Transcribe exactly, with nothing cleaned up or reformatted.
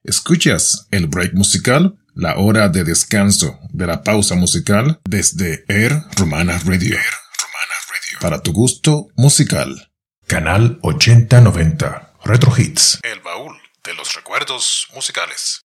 Escuchas el break musical, la hora de descanso de la pausa musical desde Air Romana Radio. Air Romana Radio. Para tu gusto musical. Canal ochenta noventa. Retro Hits. El baúl de los recuerdos musicales.